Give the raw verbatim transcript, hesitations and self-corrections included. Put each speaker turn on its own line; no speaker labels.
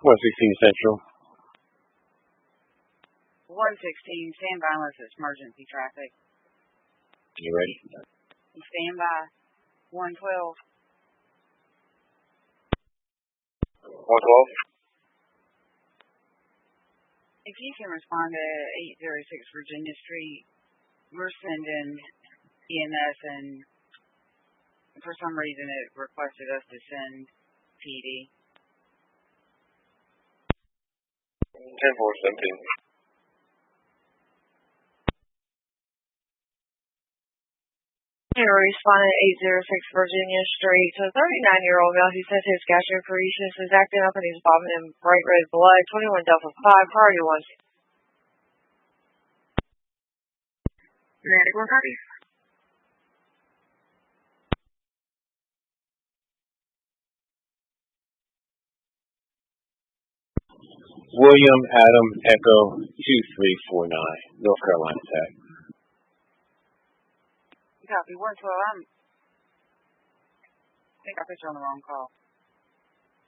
one sixteen Central.
one sixteen, stand by unless it's emergency traffic.
You ready?
Stand by. one twelve.
one twelve?
If you can respond to eight oh six Virginia Street, we're sending E M S, and for some reason it requested us to send P D.
ten four seventeen.
Responding eight oh six Virginia Street. So a thirty-nine-year-old male who says his gastroparesis is acting up and he's vomiting bright red blood. twenty-one Delta five, priority one.
Medic one copy.
William Adam Echo two three four nine, North Carolina Tech.
Copy. one twelve. I'm, I think I put you on the wrong call.